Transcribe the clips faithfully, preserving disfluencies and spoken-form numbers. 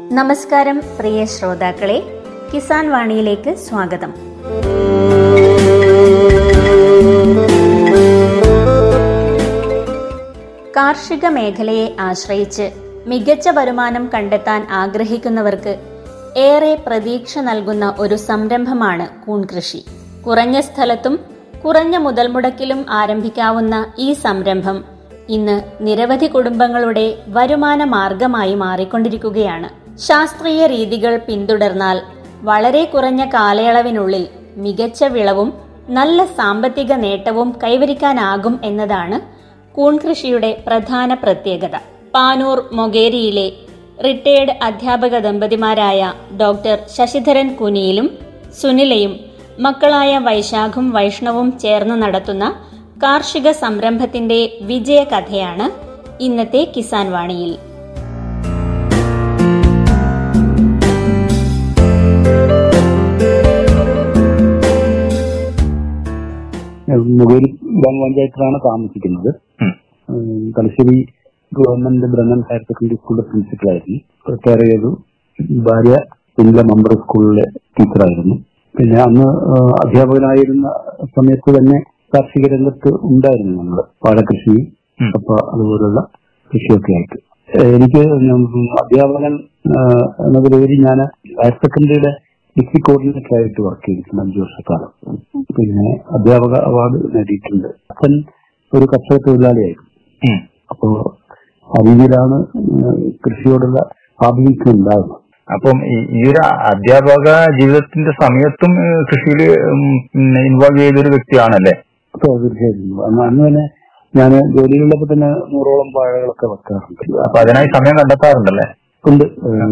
നമസ്കാരം പ്രിയ ശ്രോതാക്കളെ, കിസാൻ വാണിയിലേക്ക് സ്വാഗതം. കാർഷിക മേഖലയെ ആശ്രയിച്ച് മികച്ച വരുമാനം കണ്ടെത്താൻ ആഗ്രഹിക്കുന്നവർക്ക് ഏറെ പ്രതീക്ഷ നൽകുന്ന ഒരു സംരംഭമാണ് കൂൺ കൃഷി. കുറഞ്ഞ സ്ഥലത്തും കുറഞ്ഞ മുതൽ മുടക്കിലും ആരംഭിക്കാവുന്ന ഈ സംരംഭം ഇന്ന് നിരവധി കുടുംബങ്ങളുടെ വരുമാന മാർഗമായി മാറിക്കൊണ്ടിരിക്കുകയാണ്. ശാസ്ത്രീയ രീതികൾ പിന്തുടർന്നാൽ വളരെ കുറഞ്ഞ കാലയളവിനുള്ളിൽ മികച്ച വിളവും നല്ല സാമ്പത്തിക നേട്ടവും കൈവരിക്കാനാകും എന്നതാണ് കൂൺ കൃഷിയുടെ പ്രധാന പ്രത്യേകത. പാനൂർ മൊകേരിയിലെ റിട്ടയേർഡ് അധ്യാപക ദമ്പതിമാരായ ഡോക്ടർ ശശിധരൻ കുനിയിലും സുനിലയും മക്കളായ വൈശാഖും വൈഷ്ണവും ചേർന്ന് നടത്തുന്ന കാർഷിക സംരംഭത്തിന്റെ വിജയകഥയാണ് ഇന്നത്തെ കിസാൻ വാണിയിൽ. മൊകേരി ഗ്രാമപഞ്ചായത്തിലാണ് താമസിക്കുന്നത്. Thalassery government Brennen higher secondary സ്കൂളിലെ പ്രിൻസിപ്പലായിരുന്നു. റിട്ടയർ ചെയ്തു. ഭാര്യ സുനില മമ്പർ സ്കൂളിലെ ടീച്ചറായിരുന്നു. പിന്നെ അന്ന് അധ്യാപകനായിരുന്ന സമയത്ത് തന്നെ കാർഷിക രംഗത്ത് ഉണ്ടായിരുന്നു നമ്മൾ വാഴകൃഷി, കപ്പ അതുപോലുള്ള കൃഷിയൊക്കെ ആയിട്ട്. എനിക്ക് അധ്യാപകൻ എന്നതിലുപരി ഞാൻ ഹയർ സെക്കൻഡറിയുടെ ഡിസ്ട്രിക്ട് കോർഡിനേറ്റർ ആയിട്ട് വർക്ക് ചെയ്തിട്ടുണ്ട് അഞ്ചു വർഷക്കാലം. പിന്നെ അധ്യാപക അവാർഡ് നേടിയിട്ടുണ്ട്. അച്ഛൻ ഒരു കർഷക തൊഴിലാളിയായിരുന്നു. അപ്പോ ആ രീതിയിലാണ് കൃഷിയോടുള്ള ആഭിമുഖ്യം ഉണ്ടാകുന്നത്. അപ്പം ഈ ഒരു അധ്യാപക ജീവിതത്തിന്റെ സമയത്തും കൃഷിയിൽ ഇൻവോൾവ് ചെയ്തൊരു വ്യക്തിയാണല്ലേ? തീർച്ചയായിട്ടും. അന്ന് തന്നെ ഞാൻ ജോലിയുള്ളപ്പോ തന്നെ നൂറോളം വാഴകളൊക്കെ വെക്കാറുണ്ട്. അപ്പൊ അതിനായി സമയം കണ്ടെത്താറുണ്ടല്ലേ? ഉണ്ട്.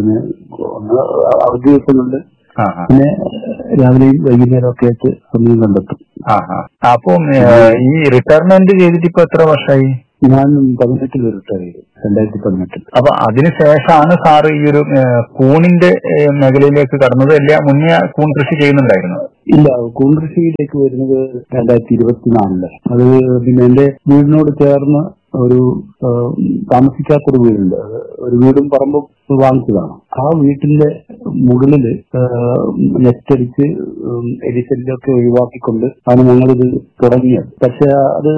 അവധി ദിവസങ്ങളുണ്ട്. പിന്നെ രാവിലെയും വൈകുന്നേരം ഒക്കെ ആയിട്ട് സമയം കണ്ടെത്തും. അപ്പം ഈ റിട്ടയർമെന്റ് ചെയ്തിട്ട് ഇപ്പൊ എത്ര വർഷമായി? ഞാൻ പതിനെട്ടിൽ റിട്ടയർ ചെയ്തു, രണ്ടായിരത്തി പതിനെട്ടിൽ. അപ്പൊ അതിനുശേഷമാണ് സാറ് ഈ ഒരു കൂണിന്റെ മേഖലയിലേക്ക് കടന്നത്. അല്ല മുന്നേ കൂൺ കൃഷി ചെയ്യുന്നുണ്ടായിരുന്നു? ഇല്ല, കൂൺ കൃഷിയിലേക്ക് വരുന്നത് രണ്ടായിരത്തി ഇരുപത്തിനാലില്. അത് പിന്നെ എന്റെ വീടിനോട് ചേർന്ന് ഒരു താമസിക്കാത്തൊരു വീടുണ്ട്. ഒരു വീടും പറമ്പും വാങ്ങിച്ചതാണ്. ആ വീട്ടിന്റെ മുകളില് നെറ്റടിച്ച് എലിശല്യമൊക്കെ ഒഴിവാക്കിക്കൊണ്ട് ആണ് ഞങ്ങളിത് തുടങ്ങിയത്. പക്ഷെ അത്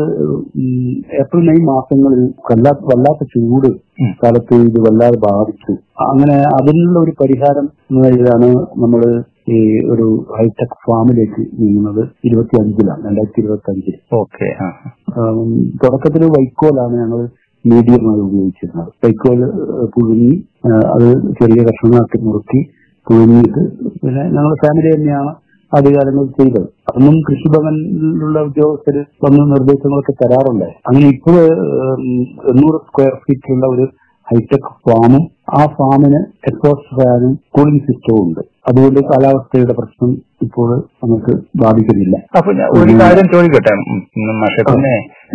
ഏപ്രിൽ മെയ് മാസങ്ങളിൽ വല്ലാത്ത വല്ലാത്ത ചൂട് കാലത്ത് ഇത് വല്ലാതെ ബാധിച്ചു. അങ്ങനെ അതിനുള്ള ഒരു പരിഹാരം ഇതാണ് നമ്മൾ ഈ ഒരു ഹൈടെക് ഫാമിലേക്ക് നീങ്ങുന്നത് ഇരുപത്തി അഞ്ചിലാണ് രണ്ടായിരത്തി ഇരുപത്തി അഞ്ചിൽ. ഓക്കെ. തുടക്കത്തിൽ വൈക്കോലാണ് ഞങ്ങൾ മീഡിയമായി ഉപയോഗിച്ചിരുന്നത്. വൈക്കോൽ പുഴുങ്ങി അത് ചെറിയ കഷ്ണങ്ങളാക്കി മുറുക്കി പുഴുങ്ങിയിട്ട് പിന്നെ ഞങ്ങൾ ഫാമിലി തന്നെയാണ് ആദ്യകാലങ്ങൾ ചെയ്തത്. അന്നും കൃഷിഭവനിലുള്ള ഉദ്യോഗസ്ഥർ വന്ന് നിർദ്ദേശങ്ങളൊക്കെ തരാറുണ്ടായി. അങ്ങനെ ഇപ്പോൾ എണ്ണൂറ് സ്ക്വയർ ഫീറ്റിലുള്ള ഒരു ഹൈടെക് ഫാമും ആ ഫാമിന് എക്സോസ്റ്റ് ഫാനും കൂളിംഗ് സിസ്റ്റവും ഉണ്ട്. അതുകൊണ്ട് കാലാവസ്ഥയുടെ പ്രശ്നം ഇപ്പോൾ നമുക്ക് ബാധിക്കുന്നില്ല. അപ്പൊ ഒരു കാര്യം ചോദിക്കട്ടെ മാഷെ, പിന്നെ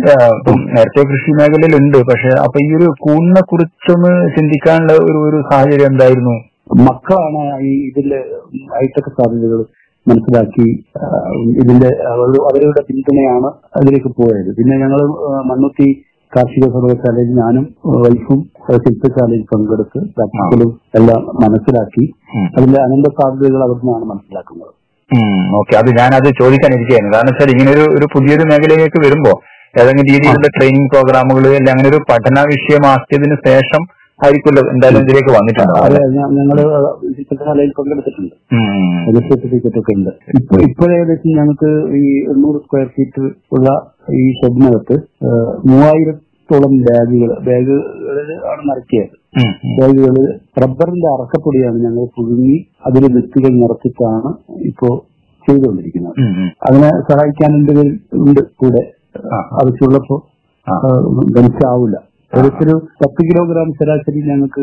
നേരത്തെ കൃഷി മേഖലയിലുണ്ട്, പക്ഷെ അപ്പൊ ഈ ഒരു കൂണിനെ കുറിച്ചൊന്ന് ചിന്തിക്കാനുള്ള ഒരു ഒരു സാഹചര്യം എന്തായിരുന്നു? മക്കളാണ് ഈ ഇതിന്റെ ഹൈടെക് സാധ്യതകൾ മനസ്സിലാക്കി ഇതിന്റെ അവരുടെ പിന്തുണയാണ് അതിലേക്ക് പോയത്. പിന്നെ ഞങ്ങൾ മണ്ണുത്തി കാർഷിക സർവകലാശാലയിൽ ഞാനും വൈഫും ശില്പശാലയിൽ പങ്കെടുത്ത് പ്രാക്ടിക്കലും എല്ലാം മനസ്സിലാക്കി അതിന്റെ അനന്ത സാധ്യതകൾ അവിടെ നിന്നാണ് മനസ്സിലാക്കുന്നത്. ഓക്കെ, അത് ഞാനത് ചോദിക്കാനിരിക്കുകയായിരുന്നു. കാരണം വെച്ചാൽ ഇങ്ങനെ ഒരു ഒരു പുതിയൊരു മേഖലയിലേക്ക് വരുമ്പോ ഏതെങ്കിലും രീതിയിലുള്ള ട്രെയിനിങ് പ്രോഗ്രാമുകൾ അല്ലെങ്കിൽ അങ്ങനെ ഒരു പഠന വിഷയമാക്കിയതിനു ശേഷം ആയിരിക്കുമല്ലോ എന്തായാലും ഇതിലേക്ക് വന്നിട്ടുണ്ട്. ഞങ്ങള് ശില്പശാലയിൽ പങ്കെടുത്തിട്ടുണ്ട്. അതിന്റെ സർട്ടിഫിക്കറ്റ് ഒക്കെ ഉണ്ട്. ഇപ്പൊ ഇപ്പോഴേകദേശം ഞങ്ങൾക്ക് ഈ എണ്ണൂറ് സ്ക്വയർ ഫീറ്റ് ഉള്ള ഈ ഷെഡിനകത്ത് മൂവായിരത്തോളം ബാഗുകൾ ബാഗുകളിൽ ആണ് നിറക്കിയത്. ബാഗുകള് റബ്ബറിന്റെ അറക്കപ്പൊടിയാണ് ഞങ്ങൾ പുഴുങ്ങി അതിൽ വ്യക്തികൾ നിറച്ചിട്ടാണ് ഇപ്പോ ചെയ്തുകൊണ്ടിരിക്കുന്നത്. അതിനെ സഹായിക്കാനുണ്ട് ഉണ്ട് കൂടെ. ആവശ്യമുള്ളപ്പോ ധനിച്ചാവില്ല. ഏകദേശം പത്ത് കിലോഗ്രാം ശരാശരി ഞങ്ങൾക്ക്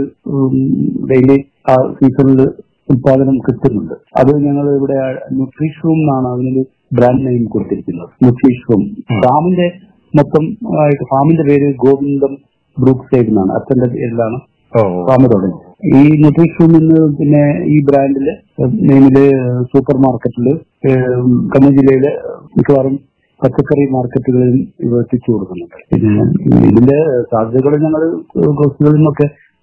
ഡെയിലി ആ സീസണിൽ ഉത്പാദനം കിട്ടുന്നുണ്ട്. അത് ഞങ്ങൾ ഇവിടെ ന്യൂട്രീഷ് റൂം എന്നാണ് അതിനൊരു ബ്രാൻഡ് നെയിം കൊടുത്തിരിക്കുന്നത്. ന്യൂട്രീഷ് റൂം ഫാമിന്റെ മൊത്തം ആയിട്ട് ഫാമിന്റെ പേര് ഗോവിന്ദം ബ്രൂക്ക് സൈഡ് എന്നാണ്. അച്ഛന്റെ പേരിലാണ് ഫാമ് തുടങ്ങി. ഈ ന്യൂട്രീഷ് റൂമിൽ നിന്ന് പിന്നെ ഈ ബ്രാൻഡില് നെയിമില് സൂപ്പർ മാർക്കറ്റില് കണ്ണൂർ ജില്ലയിലെ മിക്കവാറും പച്ചക്കറി മാർക്കറ്റുകളിൽ ഇവ എത്തിച്ചു കൊടുക്കുന്നുണ്ട്. പിന്നെ ഇതിന്റെ സാധ്യതകൾ ഞങ്ങൾ കോഴ്സുകളിൽ നിന്നൊക്കെ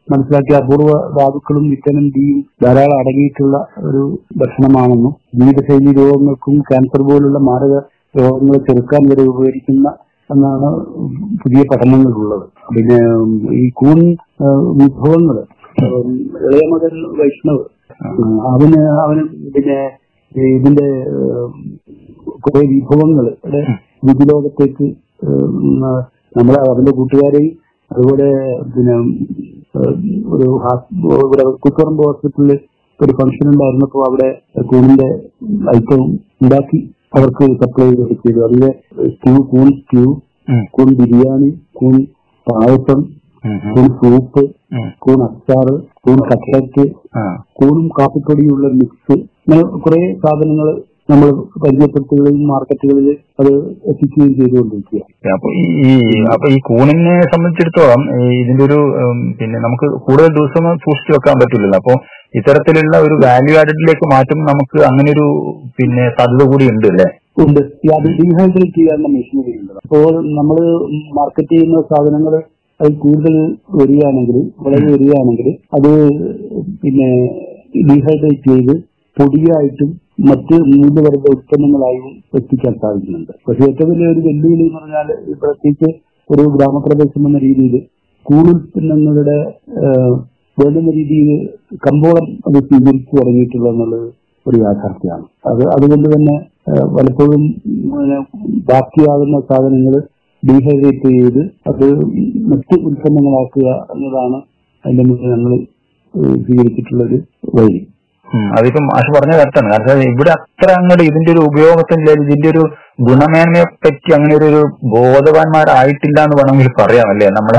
മനസ്സിലാക്കിയ അപൂർവ ധാതുക്കളും വിറ്റമിൻ ഡിയും ധാരാളം അടങ്ങിയിട്ടുള്ള ഒരു ഭക്ഷണമാണെന്നും ജീവിതശൈലി രോഗങ്ങൾക്കും ക്യാൻസർ പോലുള്ള മാരക രോഗങ്ങളെ ചെറുക്കാൻ വരെ ഉപകരിക്കുന്ന എന്നാണ് പുതിയ പഠനങ്ങളുള്ളത്. പിന്നെ ഈ കൂൺ വിഭവങ്ങൾ ഇളയ മകൻ വൈഷ്ണവ് അവന് അവന് പിന്നെ ഇതിന്റെ കുറെ വിഭവങ്ങളുടെ വിധിലോകത്തേക്ക് നമ്മളെ അവന്റെ കൂട്ടുകാരെയും അതുപോലെ പിന്നെ ഒരു ഇവിടെ കുത്തുറമ്പ് ഹോസ്പിറ്റലിൽ ഒരു ഫംഗ്ഷൻ ഉണ്ടായിരുന്നപ്പോൾ അവിടെ കൂണിന്റെ ഐറ്റം ഉണ്ടാക്കി അവർക്ക് സപ്ലൈ ചെയ്തു. അതിലെ സ്റ്റ്യൂ, കൂൺ സ്റ്റ്യൂ, കൂൺ ബിരിയാണി, കൂൺ പായസം, കൂൺ സൂപ്പ്, കൂൺ അച്ചാറ്, കൂൺ കട്ട്ലറ്റ്, കൂണും കാപ്പിപ്പൊടിയുള്ള മിക്സ്, അങ്ങനെ കുറെ സാധനങ്ങൾ നമ്മൾ പരിചയപ്പെടുത്തുകയും മാർക്കറ്റുകളിൽ അത് എത്തിക്കുകയും ചെയ്തുകൊണ്ടിരിക്കുക. അപ്പൊ ഈ അപ്പൊ ഈ കൂണിനെ സംബന്ധിച്ചിടത്തോളം ഇതിന്റെ ഒരു പിന്നെ നമുക്ക് കൂടുതൽ ദിവസം സൂക്ഷിച്ചു വെക്കാൻ പറ്റില്ലല്ലോ. അപ്പൊ ഇത്തരത്തിലുള്ള ഒരു വാല്യൂ ആഡഡിലേക്ക് മാറ്റും നമുക്ക് അങ്ങനെ ഒരു പിന്നെ സാധ്യത കൂടി ഉണ്ട് അല്ലേ? ഉണ്ട്. അത് ഡീഹൈഡ്രേറ്റ് ചെയ്യാനുള്ള മെഷീനറി ഉണ്ട്. അപ്പോൾ നമ്മൾ മാർക്കറ്റ് ചെയ്യുന്ന സാധനങ്ങൾ അത് കൂടുതൽ വരികയാണെങ്കിൽ വളരെ വരികയാണെങ്കിൽ അത് പിന്നെ ഡീഹൈഡ്രേറ്റ് ചെയ്ത് പൊടിയായിട്ടും മറ്റ് മൂല്യവർഗ ഉൽപ്പന്നങ്ങളായും എത്തിക്കാൻ സാധിക്കുന്നുണ്ട്. പക്ഷെ ഏറ്റവും വലിയ ഒരു വെല്ലുവിളി എന്ന് പറഞ്ഞാൽ പ്രത്യേകിച്ച് ഒരു ഗ്രാമപ്രദേശം എന്ന രീതിയിൽ കൂടുൽപ്പന്നങ്ങളുടെ വേണ്ടുന്ന രീതിയിൽ കമ്പോളം അത് സ്വീകരിച്ചു തുടങ്ങിയിട്ടുള്ള എന്നുള്ളത് ഒരു യാഥാർത്ഥ്യമാണ്. അത് അതുകൊണ്ട് തന്നെ പലപ്പോഴും ബാക്കിയാകുന്ന സാധനങ്ങൾ ഡീഹൈഡ്രേറ്റ് ചെയ്ത് അത് മറ്റ് ഉൽപ്പന്നങ്ങളാക്കുക എന്നതാണ് അതിന്റെ മുന്നിൽ ഞങ്ങൾ സ്വീകരിച്ചിട്ടുള്ളൊരു വഴി. അതിപ്പം ആശു പറഞ്ഞ കറക്റ്റാണ്. കാരണം ഇവിടെ അത്ര അങ്ങോട്ട് ഇതിന്റെ ഒരു ഉപയോഗത്തിന്റെ ഇതിന്റെ ഒരു ഗുണമേന്മയെ പറ്റി അങ്ങനെ ഒരു ബോധവാന്മാരായിട്ടില്ല എന്ന് വേണമെങ്കിൽ പറയാമല്ലേ നമ്മളെ.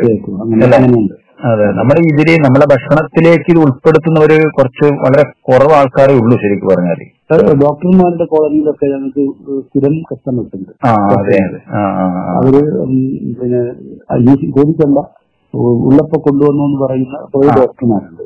അതെ, നമ്മുടെ ഇതില് നമ്മളെ ഭക്ഷണത്തിലേക്ക് ഇത് ഉൾപ്പെടുത്തുന്നവര് കുറച്ച് വളരെ കുറവ് ആൾക്കാരേ ഉള്ളൂ ശരിക്കും പറഞ്ഞാല്. ഡോക്ടർമാരുടെ കോളനിയിലൊക്കെ ഞങ്ങൾക്ക് സ്ഥിരം കസ്റ്റമേഴ്സ് ഉണ്ട്. അവര് പിന്നെ ചോദിക്കണ്ട ഉള്ളപ്പോ കൊണ്ടുവന്നു എന്ന് പറയുന്ന കുറെ ഡോക്ടർമാരുണ്ട്.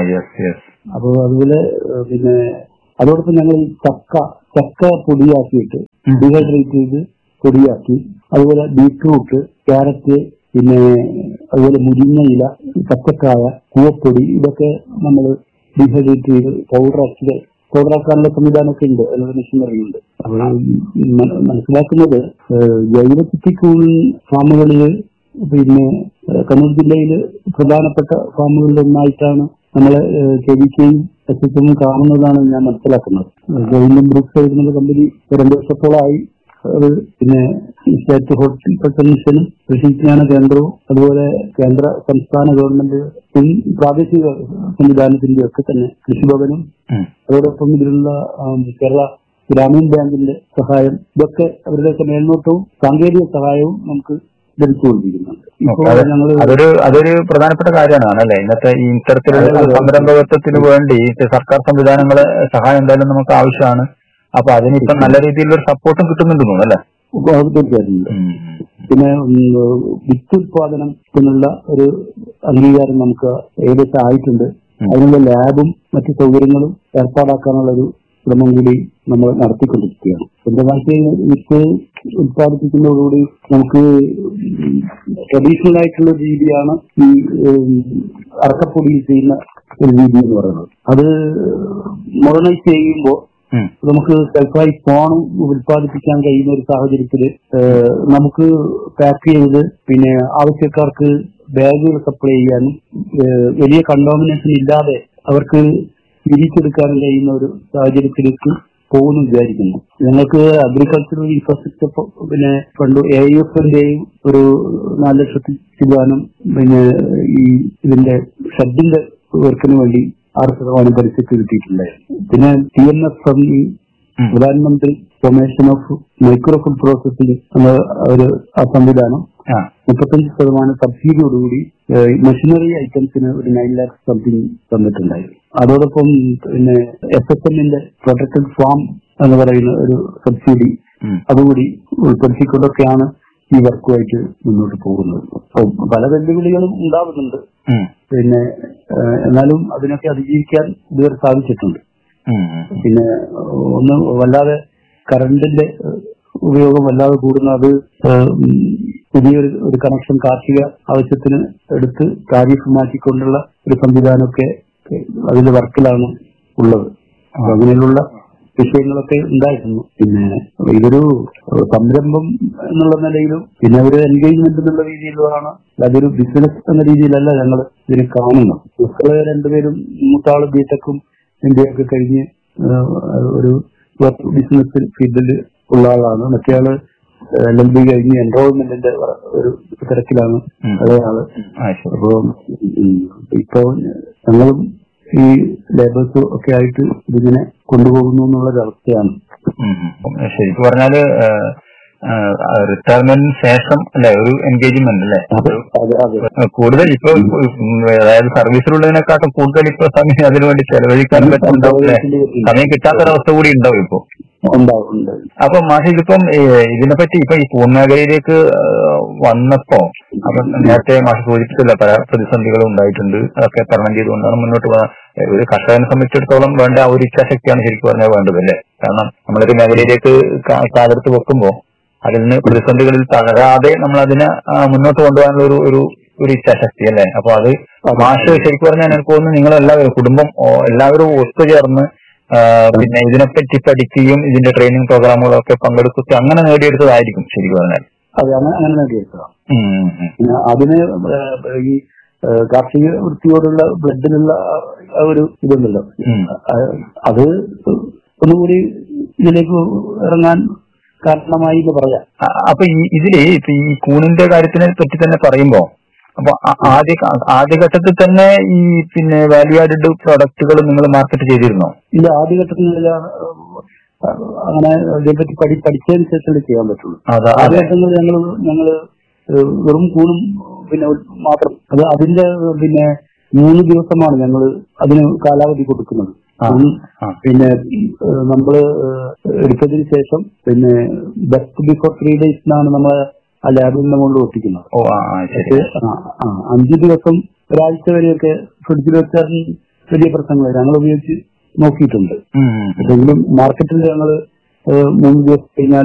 അപ്പൊ അതുപോലെ പിന്നെ അതോടൊപ്പം ഞങ്ങൾ ചക്ക ചക്ക പൊടിയാക്കിയിട്ട് ഡീഹൈഡ്രേറ്റ് ചെയ്ത് പൊടിയാക്കി, അതുപോലെ ബീറ്റ്റൂട്ട്, ക്യാരറ്റ്, പിന്നെ അതുപോലെ മുരിങ്ങയില, പച്ചക്കായ, കൂവപ്പൊടി ഇതൊക്കെ നമ്മൾ ഡീഹൈഡ്രേറ്റ് ചെയ്ത് പൗഡറാക്കി പൗഡറാക്കാനുള്ള സംവിധാനമൊക്കെ ഉണ്ട്, അതിനുള്ള മെഷീനറി ഉണ്ട്. അപ്പോൾ മനസ്സിലാക്കുന്നത് ജൈവത്തിക്കൂൺ ഫാമുകളിൽ പിന്നെ കണ്ണൂർ ജില്ലയിൽ പ്രധാനപ്പെട്ട ഫാമുകളിൽ ഒന്നായിട്ടാണ് നമ്മളെ കെ വി കെയും എസ് എസ് എമ്മും കാണുന്നതാണ് ഞാൻ മനസ്സിലാക്കുന്നത്. ഗവൺമെന്റ് ബ്രൂക്സ് എഴുതുന്ന കമ്പനി രണ്ടു വർഷത്തോളമായി അത് പിന്നെ സ്റ്റേറ്റ് ഹോർട്ടിക്കൾച്ചർ മിഷനും കൃഷി വിജ്ഞാന കേന്ദ്രവും അതുപോലെ കേന്ദ്ര സംസ്ഥാന ഗവൺമെന്റ് പ്രാദേശിക സംവിധാനത്തിന്റെ ഒക്കെ തന്നെ കൃഷിഭവനും അതോടൊപ്പം ഇതിലുള്ള കേരള ഗ്രാമീൺ ബാങ്കിന്റെ സഹായം ഇതൊക്കെ അവരുടെയൊക്കെ മേൽനോട്ടവും സാങ്കേതിക സഹായവും നമുക്ക് ലഭിച്ചുകൊണ്ടിരിക്കുന്നുണ്ട്. അതൊരു അതൊരു പ്രധാനപ്പെട്ട കാര്യമാണ് അല്ലെ. ഇന്നത്തെ ഈ ഇത്തരത്തിലുള്ള സംരംഭകത്വത്തിന് വേണ്ടി സർക്കാർ സംവിധാനങ്ങളെ സഹായം എന്തായാലും നമുക്ക് ആവശ്യമാണ്. അപ്പൊ അതിനിപ്പം നല്ല രീതിയിലുള്ള സപ്പോർട്ടും കിട്ടുന്നുണ്ടെന്നു അല്ലേ? തീർച്ചയായിട്ടും. പിന്നെ വിത്ത് ഉത്പാദനത്തിനുള്ള ഒരു അംഗീകാരം നമുക്ക് ഏകദേശം ആയിട്ടുണ്ട്. അതിനുള്ള ലാബും മറ്റു സൗകര്യങ്ങളും ഏർപ്പാടാക്കാനുള്ള ഒരു ശ്രമം കൂടി നമ്മൾ നടത്തിക്കൊണ്ടിരിക്കുകയാണ്. സ്വന്തമായിട്ട് വിത്ത് ഉത്പാദിപ്പിക്കുന്നതോടുകൂടി നമുക്ക് ട്രഡീഷണൽ ആയിട്ടുള്ള രീതിയാണ് ഈ അറക്കപ്പൊടിയിൽ ചെയ്യുന്ന ഒരു രീതി എന്ന് പറയുന്നത്. അത് മോഡേണൈസ് ചെയ്യുമ്പോൾ നമുക്ക് സെൽഫായി ഫോൺ ഉത്പാദിപ്പിക്കാൻ കഴിയുന്ന ഒരു സാഹചര്യത്തില് നമുക്ക് പാക്ക് ചെയ്ത് പിന്നെ ആവശ്യക്കാർക്ക് ബാഗുകൾ സപ്ലൈ ചെയ്യാനും വലിയ കണ്ടോമിനേഷൻ ഇല്ലാതെ അവർക്ക് തിരിച്ചെടുക്കാനും കഴിയുന്ന ഒരു സാഹചര്യത്തിലേക്ക് പോകുന്നു വിചാരിക്കുന്നു. ഞങ്ങൾക്ക് അഗ്രികൾച്ചറൽ ഇൻഫ്രാസ്ട്രക്ചർ പിന്നെ ഫണ്ട് എ ഐ എഫിന്റെയും ഒരു നാല് ലക്ഷത്തി ശതമാനം പിന്നെ ഈ ഇതിന്റെ ഷെഡിന്റെ വർക്കിന് വേണ്ടി ആറ് ശതമാനം പലിശക്ക് കിട്ടിയിട്ടുണ്ടായിരുന്നു. പിന്നെ ടി എൻ എഫ് ഫണ്ട് പ്രധാനമന്ത്രി promotion of micro food processing എന്ന ഒരു ആ സംവിധാനം മുപ്പത്തഞ്ച് ശതമാനം സബ്സിഡിയോടുകൂടി മെഷീനറി ഐറ്റംസിന് ഒരു നയൻ ലാക്സ് സംതിങ് തന്നിട്ടുണ്ടായിരുന്നു. അതോടൊപ്പം പിന്നെ എഫ് എസ് എമ്മിന്റെ പ്രൊട്ടക്റ്റഡ് ഫാം എന്ന് പറയുന്ന ഒരു സബ്സിഡി അതുകൂടി ഉൾപ്പെടുത്തിക്കൊണ്ടൊക്കെയാണ് ഈ വർക്കുമായിട്ട് മുന്നോട്ട് പോകുന്നത്. പല വെല്ലുവിളികളും ഉണ്ടാവുന്നുണ്ട്. പിന്നെ എന്നാലും അതിനൊക്കെ അതിജീവിക്കാൻ ഇതുവരെ സാധിച്ചിട്ടുണ്ട്. പിന്നെ ഒന്ന് വല്ലാതെ കറണ്ടിന്റെ ഉപയോഗം വല്ലാതെ കൂടുന്നു. അത് പുതിയൊരു ഒരു കണക്ഷൻ കാർഷിക ആവശ്യത്തിന് എടുത്ത് താരിഫ് മാറ്റിക്കൊണ്ടുള്ള ഒരു സംവിധാനമൊക്കെ അതിന്റെ വർക്കിലാണ് ഉള്ളത്. അപ്പൊ അങ്ങനെയുള്ള വിഷയങ്ങളൊക്കെ ഉണ്ടായിരുന്നു. പിന്നെ ഇതൊരു സംരംഭം എന്നുള്ള നിലയിലും പിന്നെ ഒരു എൻഗേജ്മെന്റ് എന്നുള്ള രീതിയിലുമാണ്, അതൊരു ബിസിനസ് എന്ന രീതിയിലല്ല ഞങ്ങൾ ഇതിനെ കാണുന്നത്. മക്കള് രണ്ടുപേരും മൂത്താള് ബിടെക്കും ഇന്ത്യയൊക്കെ കഴിഞ്ഞ് ഒരു ബിസിനസ് ഫീൽഡിൽ ഉള്ള ആളാണ്. മറ്റേയാള് എൽ എൽ ബി കഴിഞ്ഞ് എൻറോൾമെന്റിന്റെ ഒരു തിരക്കിലാണ് അതേയാള്. അപ്പൊ ഇപ്പൊ ഞങ്ങളും ഈ ലേബേഴ്സ് ഒക്കെ ആയിട്ട് ഇതിനെ കൊണ്ടുപോകുന്നു എന്നുള്ളൊരവസ്ഥയാണ്. ശരിക്കും പറഞ്ഞാല് റിട്ടയർമെന്റിന് ശേഷം അല്ലെ ഒരു എൻഗേജ്മെന്റ് അല്ലെ കൂടുതൽ ഇപ്പൊ അതായത് സർവീസിലുള്ളതിനെക്കാട്ടും കൂടുതൽ ഇപ്പൊ സമയം അതിനുവേണ്ടി ചെലവഴിക്കാൻ പറ്റുന്നുണ്ടാവും, സമയം കിട്ടാത്തൊരവസ്ഥ കൂടി ഉണ്ടാവും ഇപ്പൊ. അപ്പൊ മാഷി ഇതിപ്പം ഇതിനെപ്പറ്റി ഇപ്പൊ ഈ പൂർണ്ണമേഖലയിലേക്ക് വന്നപ്പോ അപ്പൊ നേരത്തെ മാഷി സൂചിപ്പിച്ചില്ല പല പ്രതിസന്ധികളും ഉണ്ടായിട്ടുണ്ട്. അതൊക്കെ തരണം ചെയ്തുകൊണ്ടാണ് മുന്നോട്ട് പോകുന്നത്. ഒരു കർഷകനെ സംബന്ധിച്ചിടത്തോളം വേണ്ട ഒരു ഇച്ഛാശക്തിയാണ് ശരിക്കും പറഞ്ഞാൽ വേണ്ടത് അല്ലേ? കാരണം നമ്മളൊരു മേഖലയിലേക്ക് കാലെടുത്ത് വെക്കുമ്പോ അതിൽ നിന്ന് പ്രതിസന്ധികളിൽ തളരാതെ നമ്മൾ അതിനെ മുന്നോട്ട് കൊണ്ടുപോകാനുള്ള ഒരു ഒരു ഒരു ഇച്ഛാശക്തി അല്ലേ? അപ്പൊ അത് മാഷ് ശരിക്കും പറഞ്ഞാൽ എനിക്ക് തോന്നുന്നു നിങ്ങളെല്ലാവരും കുടുംബം എല്ലാവരും ഒത്തുചേർന്ന് പിന്നെ ഇതിനെപ്പറ്റി പഠിക്കുകയും ഇതിന്റെ ട്രെയിനിങ് പ്രോഗ്രാമുകളൊക്കെ പങ്കെടുക്കുകയും അങ്ങനെ നേടിയെടുത്തതായിരിക്കും ശരിക്കും പറഞ്ഞാൽ. അതെ, അങ്ങനെ നേടിയെടുത്തതാണ്. അതിന് ഈ കാർഷിക വൃത്തിയോടുള്ള ബ്ലഡിലുള്ള ഒരു ഇതുണ്ടല്ലോ, അത് ഒന്നുകൂടി ഇതിലേക്ക് ഇറങ്ങാൻ കാരണമായി എന്ന് പറയാം. അപ്പൊ ഈ ഇതില് ഇപ്പൊ ഈ കൂണിന്റെ കാര്യത്തിനെ പറ്റി തന്നെ പറയുമ്പോ അപ്പൊ ആദ്യ ആദ്യഘട്ടത്തിൽ തന്നെ ഈ പിന്നെ വാല്യൂ ആഡഡ് പ്രൊഡക്റ്റുകൾ നിങ്ങൾ മാർക്കറ്റ് ചെയ്തിരുന്നോ? ഇല്ല, ആദ്യഘട്ടത്തിൽ അങ്ങനെ ഇതിനെപ്പറ്റി പഠി പഠിച്ചതിന് ശേഷം ചെയ്യാൻ പറ്റുള്ളൂ. ആദ്യഘട്ടങ്ങളിൽ ഞങ്ങൾ ഞങ്ങള് വെറും കൂണും പിന്നെ മാത്രം, അത് അതിന്റെ പിന്നെ മൂന്ന് ദിവസമാണ് ഞങ്ങൾ അതിന് കാലാവധി കൊടുക്കുന്നത്. പിന്നെ നമ്മള് എടുത്തതിന് ശേഷം പിന്നെ ബെസ്റ്റ് ബിഫോർ ത്രീ ഡേയ്സ് എന്നാണ് നമ്മളെ ആ ലാബിന്റെ മുകളിൽ ഒട്ടിക്കുന്നത്. അഞ്ചു ദിവസം ഒരാഴ്ച വരെയൊക്കെ ഫ്രിഡ്ജിൽ വെച്ചാൽ വലിയ പ്രശ്നങ്ങൾ ഞങ്ങൾ ഉപയോഗിച്ച് നോക്കിയിട്ടുണ്ട്. പക്ഷെങ്കിലും മാർക്കറ്റിൽ ഞങ്ങൾ മൂന്ന് ദിവസം കഴിഞ്ഞാൽ